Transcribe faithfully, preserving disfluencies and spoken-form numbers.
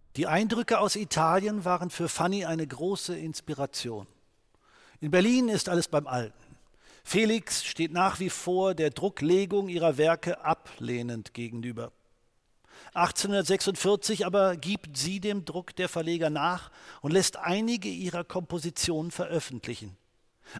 Die Eindrücke aus Italien waren für Fanny eine große Inspiration. In Berlin ist alles beim Alten. Felix steht nach wie vor der Drucklegung ihrer Werke ablehnend gegenüber. achtzehnhundertsechsundvierzig aber gibt sie dem Druck der Verleger nach und lässt einige ihrer Kompositionen veröffentlichen.